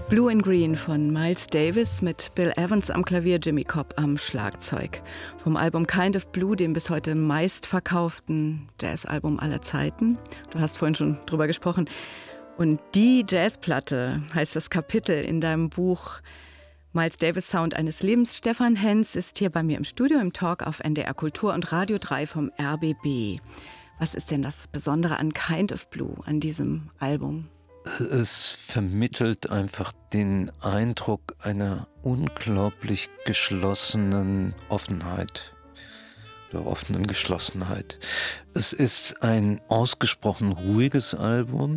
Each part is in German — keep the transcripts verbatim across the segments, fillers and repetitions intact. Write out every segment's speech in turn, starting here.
Blue and Green von Miles Davis mit Bill Evans am Klavier, Jimmy Cobb am Schlagzeug. Vom Album Kind of Blue, dem bis heute meistverkauften Jazzalbum aller Zeiten. Du hast vorhin schon drüber gesprochen. Und die Jazzplatte heißt das Kapitel in deinem Buch Miles Davis Sound eines Lebens. Stefan Henz ist hier bei mir im Studio im Talk auf N D R Kultur und Radio drei vom R B B. Was ist denn das Besondere an Kind of Blue, an diesem Album? Es vermittelt einfach den Eindruck einer unglaublich geschlossenen Offenheit oder offenen Geschlossenheit. Es ist ein ausgesprochen ruhiges Album,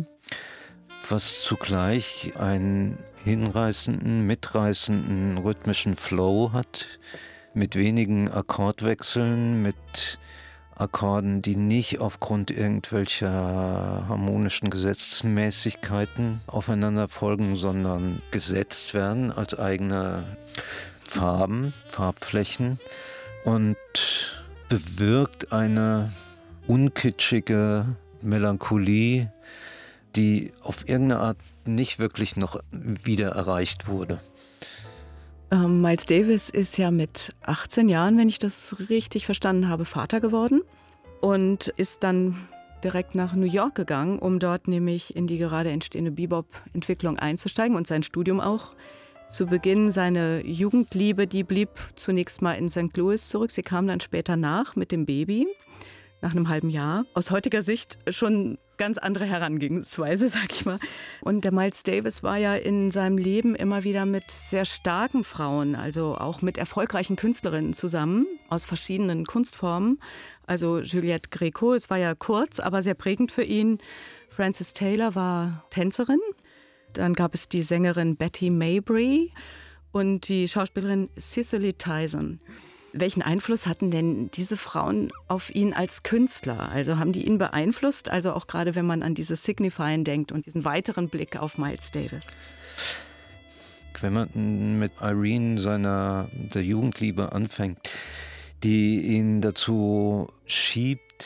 was zugleich einen hinreißenden, mitreißenden rhythmischen Flow hat, mit wenigen Akkordwechseln, mit Akkorden, die nicht aufgrund irgendwelcher harmonischen Gesetzmäßigkeiten aufeinander folgen, sondern gesetzt werden als eigene Farben, Farbflächen und bewirkt eine unkitschige Melancholie, die auf irgendeine Art nicht wirklich noch wieder erreicht wurde. Ähm, Miles Davis ist ja mit achtzehn Jahren, wenn ich das richtig verstanden habe, Vater geworden und ist dann direkt nach New York gegangen, um dort nämlich in die gerade entstehende Bebop-Entwicklung einzusteigen und sein Studium auch zu beginnen. Seine Jugendliebe, die blieb zunächst mal in Sankt Louis zurück. Sie kam dann später nach mit dem Baby, nach einem halben Jahr. Aus heutiger Sicht schon ganz andere Herangehensweise, sag ich mal. Und der Miles Davis war ja in seinem Leben immer wieder mit sehr starken Frauen, also auch mit erfolgreichen Künstlerinnen zusammen, aus verschiedenen Kunstformen. Also Juliette Gréco, es war ja kurz, aber sehr prägend für ihn. Frances Taylor war Tänzerin. Dann gab es die Sängerin Betty Mabry und die Schauspielerin Cicely Tyson. Welchen Einfluss hatten denn diese Frauen auf ihn als Künstler? Also haben die ihn beeinflusst? Also auch gerade, wenn man an dieses Signifying denkt und diesen weiteren Blick auf Miles Davis. Wenn man mit Irene, seiner der Jugendliebe, anfängt, die ihn dazu schiebt,